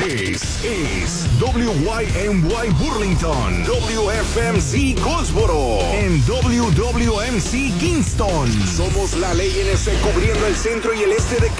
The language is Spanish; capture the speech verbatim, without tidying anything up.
es, es W Y M Y Burlington, W F M C Goldsboro, en W W M C Kingston. Somos la ley N S cubriendo el centro y el este de